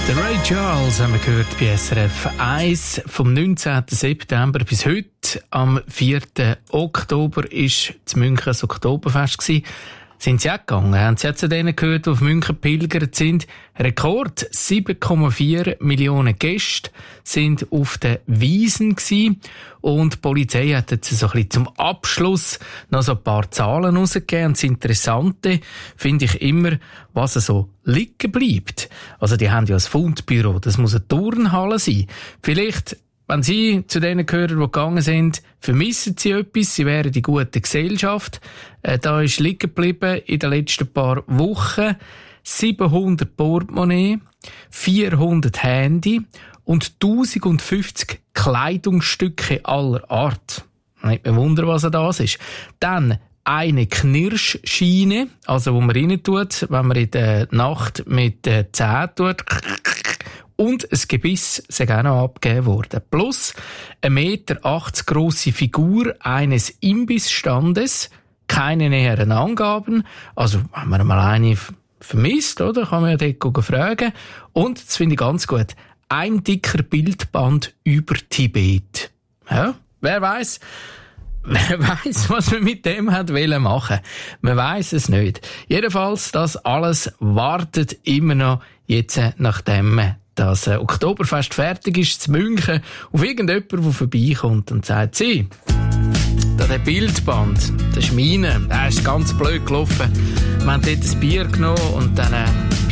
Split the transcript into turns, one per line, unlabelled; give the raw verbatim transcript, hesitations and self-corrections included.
Der Ray Charles haben wir gehört bei S R F eins. Vom neunzehnten September bis heute, am vierten Oktober, war in München das Oktoberfest gewesen. Sind Sie auch gegangen? Haben Sie auch zu denen gehört, die auf München pilgert sind? Rekord sieben Komma vier Millionen Gäste sind auf den Wiesen gewesen. Und die Polizei hat jetzt so ein bisschen zum Abschluss noch so ein paar Zahlen rausgegeben. Und das Interessante finde ich immer, was so liegen bleibt. Also die haben ja ein Fundbüro, das muss eine Turnhalle sein. Vielleicht, wenn Sie zu denen gehören, die gegangen sind, vermissen Sie etwas, Sie wären die gute Gesellschaft. Äh, da ist liegen geblieben in den letzten paar Wochen siebenhundert Portemonnaie, vierhundert Handy und tausendfünfzig Kleidungsstücke aller Art. Nicht mehr wundern, was das ist. Dann eine Knirschschiene, also wo man rein tut, wenn man in der Nacht mit den Zähnen tut. Und ein Gebiss ist auch noch abgegeben worden. Plus eine Meter achtzig grosse Figur eines Imbissstandes. Keine näheren Angaben. Also, wenn man mal eine vermisst, oder, kann man ja dort fragen. Und, das finde ich ganz gut, ein dicker Bildband über Tibet. Ja, wer weiss, wer weiss, was man mit dem hat wollen machen. Man weiss es nicht. Jedenfalls, das alles wartet immer noch jetzt, nachdem das Oktoberfest fertig ist, zu München, auf irgendjemand, der vorbeikommt und sagt, sie, da der Bildband, das ist meine, der ist ganz blöd gelaufen. Wir haben dort ein Bier genommen und dann